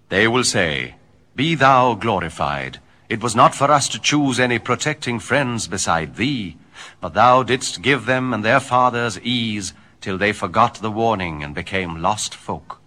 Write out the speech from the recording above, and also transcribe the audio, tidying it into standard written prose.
They will say, Be thou glorified. It was not for us to choose any protecting friends beside thee, but thou didst give them and their fathers ease, till they forgot the warning and became lost folk.